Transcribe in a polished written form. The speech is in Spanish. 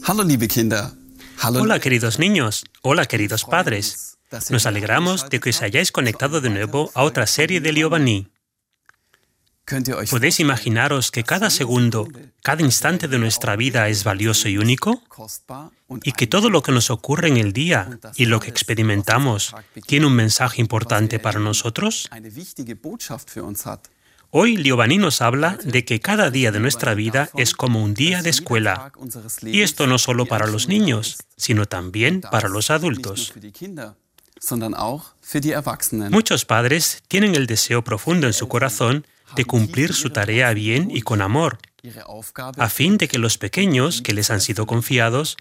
Hallo liebe Kinder. Hallo. Hola queridos niños, hola queridos padres. Nos alegramos de que os hayáis conectado de nuevo a otra serie de Liobani. ¿Podéis imaginaros que cada segundo, cada instante de nuestra vida es valioso y único? Y que todo lo que nos ocurre en el día y lo que experimentamos tiene un mensaje importante para nosotros? Hoy Liobani nos habla de que cada día de nuestra vida es como un día de escuela. Y esto no solo para los niños, sino también para los adultos. Muchos padres tienen el deseo profundo en su corazón de cumplir su tarea bien y con amor, a fin de que los pequeños que les han sido confiados